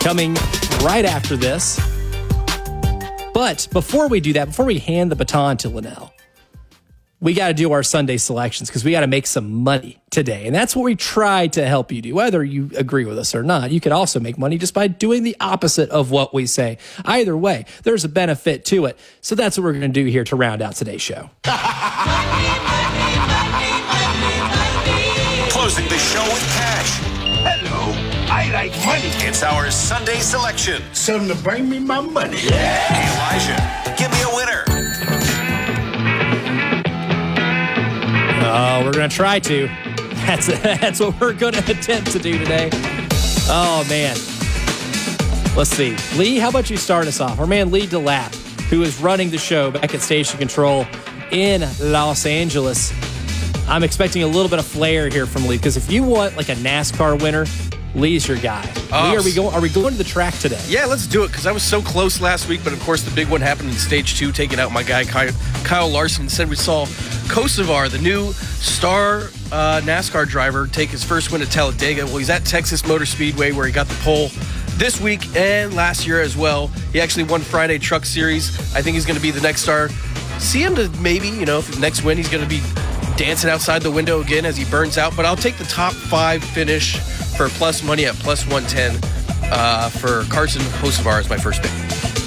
coming right after this. But before we do that, before we hand the baton to Linnell, we got to do our Sunday selections because we got to make some money today. And that's what we try to help you do, whether you agree with us or not. You could also make money just by doing the opposite of what we say. Either way, there's a benefit to it. So that's what we're going to do here to round out today's show. Closing the show with cash. Hello, I like money. It's our Sunday selection. Something to bring me my money. Hey, Elijah, give me a winner. Oh, we're going to try to. That's what we're going to attempt to do today. Oh, man. Let's see. Lee, how about you start us off? Our man Lee DeLapp, who is running the show back at Station Control in Los Angeles. I'm expecting a little bit of flair here from Lee, because if you want like a NASCAR winner, Lee's your guy. Lee, are we going to the track today? Yeah, let's do it, because I was so close last week, but of course the big one happened in Stage 2, taking out my guy Kyle Larson. Instead, we saw Kosovar, the new star NASCAR driver, take his first win at Talladega. Well, he's at Texas Motor Speedway, where he got the pole this week and last year as well. He actually won Friday Truck Series. I think he's going to be the next star. See him to maybe, if the next win, he's going to be dancing outside the window again as he burns out. But I'll take the top 5 finish for plus money at plus 110 for Carson Hocevar as my first pick.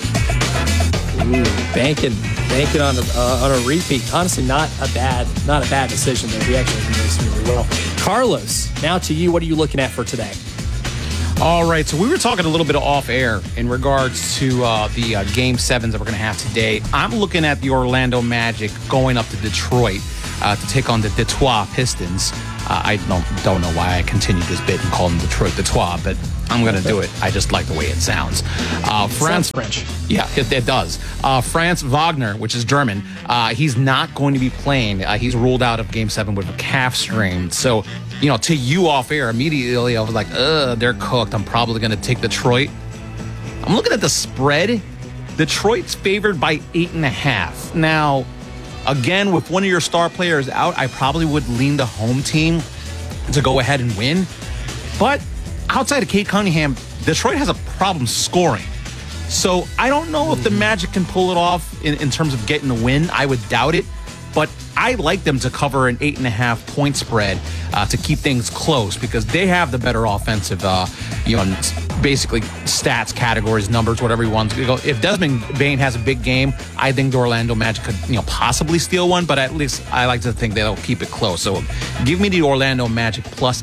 Ooh, banking on a repeat. Honestly, not a bad decision there. He actually did this really well. Carlos, now to you. What are you looking at for today? All right, so we were talking a little bit off air in regards to the Game 7s that we're going to have today. I'm looking at the Orlando Magic going up to Detroit to take on the Detroit Pistons. I don't know why I continued this bit and called them Detroit Detroit, but I'm going to do it. I just like the way it sounds. Sounds French. Yeah, it does. Franz Wagner, which is German, he's not going to be playing. He's ruled out of Game 7 with a calf strain. So, to you off air, immediately I was like, they're cooked. I'm probably going to take Detroit. I'm looking at the spread. Detroit's favored by 8.5. Now, again, with one of your star players out, I probably would lean the home team to go ahead and win. But outside of Kate Cunningham, Detroit has a problem scoring. So I don't know if the Magic can pull it off in terms of getting the win. I would doubt it. But I like them to cover an 8.5 point spread to keep things close, because they have the better offensive, basically stats, categories, numbers, whatever you want to go. If Desmond Bane has a big game, I think the Orlando Magic could, possibly steal one, but at least I like to think they'll keep it close. So give me the Orlando Magic plus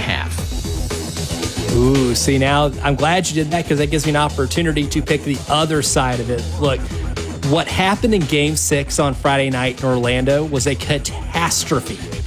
8.5. Ooh, see, now I'm glad you did that, because that gives me an opportunity to pick the other side of it. Look, what happened in Game 6 on Friday night in Orlando was a catastrophe.